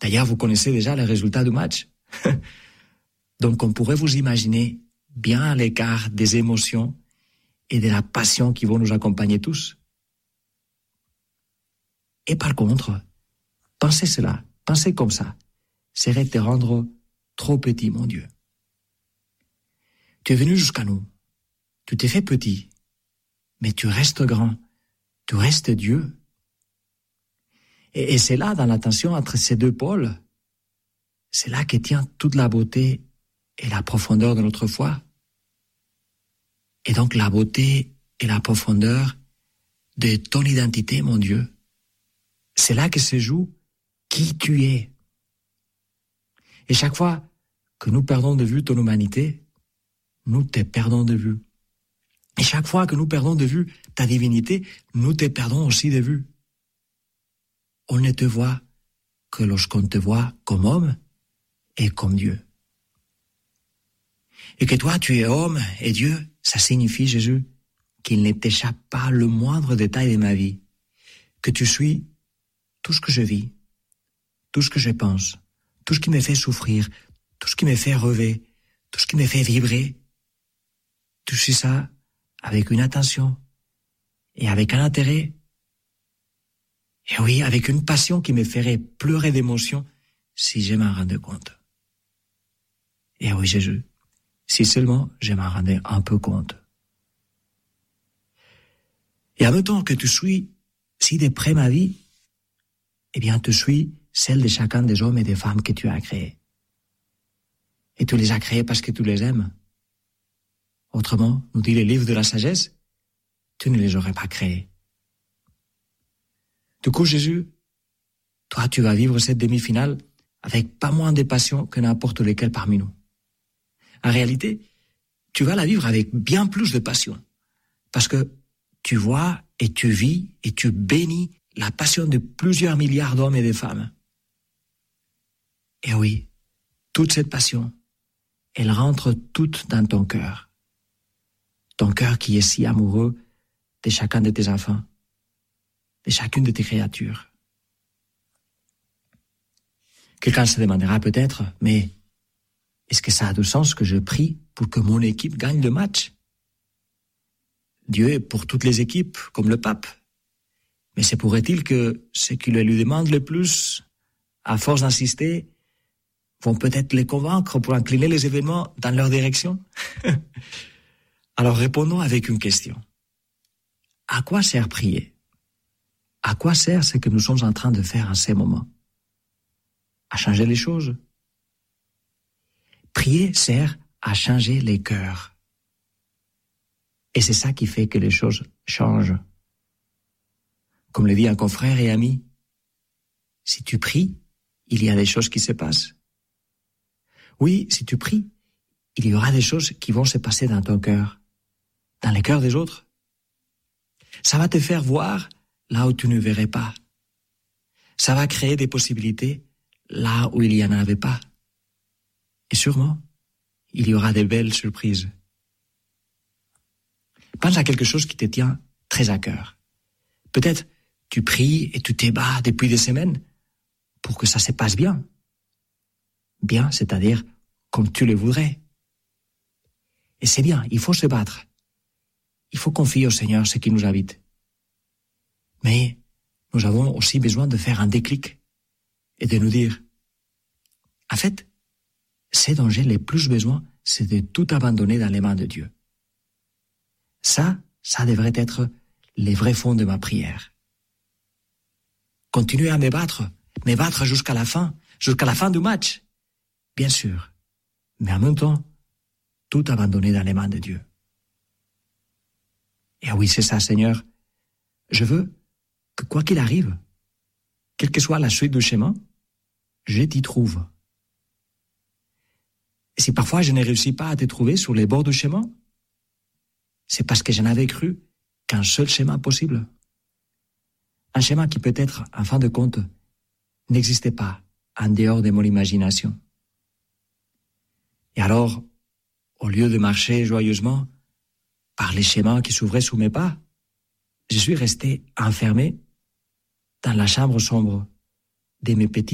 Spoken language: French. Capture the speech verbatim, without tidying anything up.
D'ailleurs, vous connaissez déjà les résultats du match. Donc, on pourrait vous imaginer bien à l'écart des émotions et de la passion qui vont nous accompagner tous. Et par contre, penser cela, penser comme ça, serait te rendre trop petit, mon Dieu. Tu es venu jusqu'à nous. Tu t'es fait petit, mais tu restes grand. Tu restes Dieu. Et, et c'est là, dans la tension entre ces deux pôles, c'est là que tient toute la beauté et la profondeur de notre foi. Et donc la beauté et la profondeur de ton identité, mon Dieu. C'est là que se joue qui tu es. Et chaque fois que nous perdons de vue ton humanité, nous te perdons de vue. Et chaque fois que nous perdons de vue ta divinité, nous te perdons aussi de vue. On ne te voit que lorsqu'on te voit comme homme et comme Dieu. Et que toi, tu es homme et Dieu, ça signifie, Jésus, qu'il ne t'échappe pas le moindre détail de ma vie, que tu suis tout ce que je vis, tout ce que je pense, tout ce qui me fait souffrir, tout ce qui me fait rêver, tout ce qui me fait vibrer. Tu suis ça avec une attention et avec un intérêt. Et oui, avec une passion qui me ferait pleurer d'émotion si je m'en rendais compte. Et oui, Jésus, si seulement je m'en rendais un peu compte. Et en même temps que tu suis si de près ma vie, eh bien, tu suis celle de chacun des hommes et des femmes que tu as créés. Et tu les as créés parce que tu les aimes. Autrement, nous dit le livre de la sagesse, tu ne les aurais pas créés. Du coup, Jésus, toi, tu vas vivre cette demi-finale avec pas moins de passion que n'importe lequel parmi nous. En réalité, tu vas la vivre avec bien plus de passion. Parce que tu vois et tu vis et tu bénis la passion de plusieurs milliards d'hommes et de femmes. Et oui, toute cette passion, elle rentre toute dans ton cœur. Ton cœur qui est si amoureux de chacun de tes enfants, de chacune de tes créatures. Quelqu'un se demandera peut-être, mais est-ce que ça a du sens que je prie pour que mon équipe gagne le match? Dieu est pour toutes les équipes, comme le pape. Mais se pourrait-il que ceux qui le lui demandent le plus, à force d'insister, vont peut-être les convaincre pour incliner les événements dans leur direction? Alors répondons avec une question. À quoi sert prier? À quoi sert ce que nous sommes en train de faire en ces moments? À changer les choses? Prier sert à changer les cœurs. Et c'est ça qui fait que les choses changent. Comme le dit un confrère et ami, si tu pries, il y a des choses qui se passent. Oui, si tu pries, il y aura des choses qui vont se passer dans ton cœur, dans les cœurs des autres. Ça va te faire voir là où tu ne verrais pas. Ça va créer des possibilités là où il n'y en avait pas. Et sûrement, il y aura de belles surprises. Pense à quelque chose qui te tient très à cœur. Peut-être tu pries et tu t'ébats depuis des semaines pour que ça se passe bien. Bien, c'est-à-dire comme tu le voudrais. Et c'est bien, il faut se battre. Il faut confier au Seigneur ce qui nous habite. Mais nous avons aussi besoin de faire un déclic et de nous dire, en fait, ce dont j'ai le plus besoin, c'est de tout abandonner dans les mains de Dieu. Ça, ça devrait être les vrais fonds de ma prière. Continuer à me battre, me battre jusqu'à la fin, jusqu'à la fin du match, bien sûr, mais en même temps, tout abandonner dans les mains de Dieu. Et oui, c'est ça, Seigneur. Je veux que quoi qu'il arrive, quelle que soit la suite du chemin, je t'y trouve. Et si parfois je ne réussis pas à te trouver sur les bords du chemin, c'est parce que je n'avais cru qu'un seul chemin possible. Un chemin qui peut-être, en fin de compte, n'existait pas en dehors de mon imagination. Et alors, au lieu de marcher joyeusement par les chemins qui s'ouvraient sous mes pas, je suis resté enfermé dans la chambre sombre de mes petits